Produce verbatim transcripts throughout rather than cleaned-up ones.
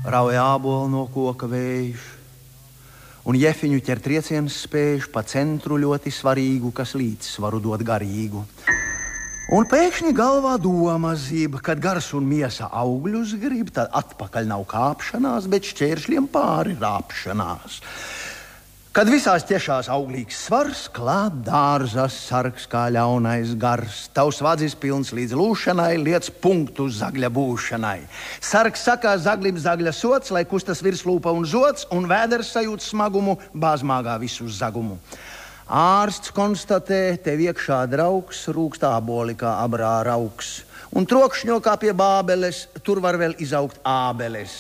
Rauj ābolu no koka vējš, un jefiņu ķer trieciens spēš pa centru ļoti svarīgu, kas līdzsvaru dod garīgu. Un pēkšņi galvā doma zība, kad gars un miesa augļus grib, tad atpakaļ nav kāpšanās, bet šķēršļiem pāri rāpšanās. Kad visās ķešās auglīgs svars, klāt dārzas sargs kā ļaunais gars. Tavs vadzis pilns līdz lūšanai, liec punktu zagļa būšanai. Sargs sakā zaglim zagļa sots, lai kustas virslūpa un zots, un vēders sajūt smagumu, bāzmāgā visu zagumu. Ārsts konstatē, tev iekšā draugs, rūkst āboli kā abrā rauks. Un trokšņo kā pie bābeles, tur var vēl izaugt ābeles.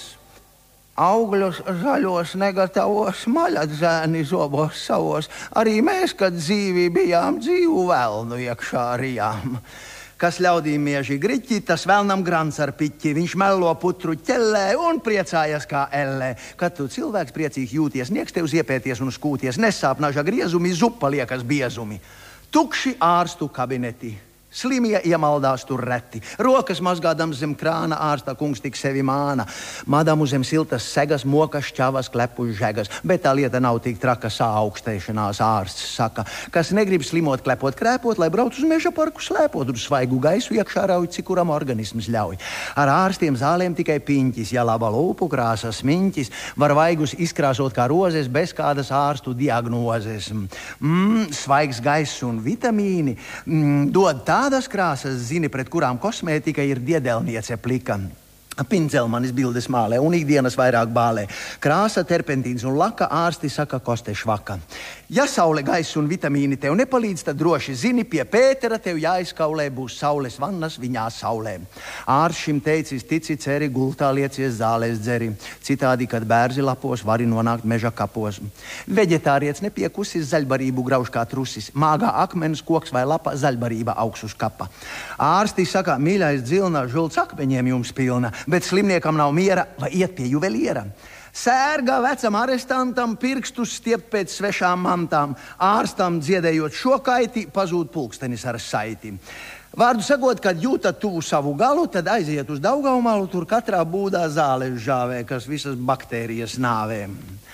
Augļus zaļos negatavos, maļadzēni zobos savos. Arī mēs, kad dzīvi bijām, dzīvu velnu iekšā rijām. Kas ļaudīm mieži griķi, tas vēlnam grants ar piķi. Viņš melo putru ķellē un priecājas kā ellē. Kad tu cilvēks priecīgi jūties, nieks tev ziepēties un skūties, nesāp naža griezumi, zupa liekas biezumi. Tukši ārstu kabineti. Slimie iemaldās tur reti. Rokas mazgādams zem krāna, ārsta kungs tik sevi māna. Madamu zem siltas segas, mokas, šķavas, klepus, žegas. Bet tā lieta nav tik traka, saaugstēšanās ārsts saka. Kas negrib slimot, klepot, krēpot, lai brauc uz meža parku slēpot, uz svaigu gaisu iekšā rauj, cik kuram organisms ļauj. Ar ārstiem zālēm tikai piņķis, ja laba lūpu krāsa smiņķis, var vaigus izkrāsot kā rozes bez kādas ārstu diagnozes. Mm, svaigs gaiss un vitamīni mm, dod tā tādas krāsas, zini, pret kurām kosmētika ir diedelniece plika. Pindzelmanis bildes mālē un ikdienas vairāk bālē. Krāsa, terpentīns un laka, ārsti saka koste švaka. Ja saule, gaiss un vitamīni tev nepalīdz, tad droši zini, pie Pētera tev jāizkaulē, būs saules vannas viņā saulē. Ārsts šim teicis, tici, ceri, gultā liecies, zālēs dzeri. Citādi, kad bērzi lapos, vari nonākt meža kapos. Veģetārietis nepiekusis, zaļbarību grauž kā trusis. Māgā akmens, koks vai lapa, zaļbarība augs uz kapa. Ārsti saka, mīļais dzilna, žults akmeņiem jums pilna. Bet slimniekam nav miera, vai iet pie juveliera. Sērga vecam arestantam pirkstus stiept pēc svešām mantām. Ārstam dziedējot šo kaiti, pazūd pulkstenis ar saiti. Vārdu sakot, kad jūtat tuvu savu galu, tad aiziet uz Daugavmalu, tur katrā būdā zāles žāvē, kas visas baktērijas nāvē.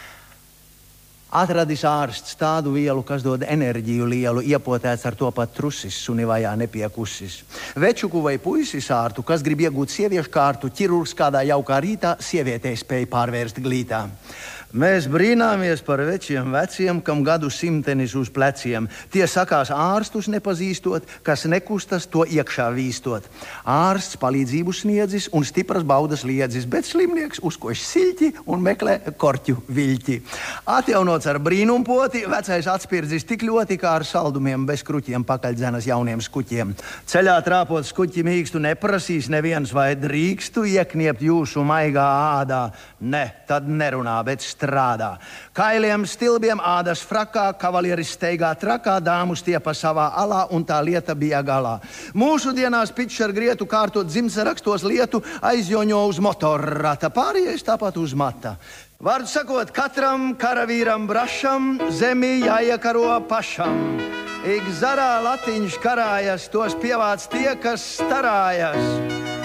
Atradis ārsts tādu vielu, kas dod enerģiju lielu, iepotēts ar to pat trusis, suni vajā nepiekusis. Večuku vai puisis ārtu, kas grib iegūt sieviešu kārtu, ķirurgs kādā jaukā rītā sievietei spēj pārvērst glītā. Mēs brīnāmies par večiem veciem, kam gadu simtenis uz pleciem. Tie sakās ārstus nepazīstot, kas nekustas, to iekšā vīstot. Ārsts palīdzību sniedzis un stipras baudas liedzis, bet slimnieks uzkoš siļķi un meklē korķu viļķi. Atjaunots ar brīnumpoti, vecais atspirdzis tik ļoti, kā ar saldumiem bez kruķiem pakaļdzenas jauniem skuķiem. Ceļā trāpot skuķi mīkstu neprasīs neviens, vai drīkstu iekniept jūsu maigā ādā. Ne, tad nerunā, bet strādā. Kailiem stilbiem ādas frakā, kavalieris steigā trakā, dāmu stiepa savā alā, un tā lieta bija galā. Mūsu dienās pičs ar grietu kārtot dzimtsarakstos lietu aizjoņo uz motorrata, pārējais tāpat uz mata. Vārdu sakot, katram karavīram brašam zemi jāiekaro pašam. Ik zarā latiņš karājas, tos pievāc tie, kas starājas.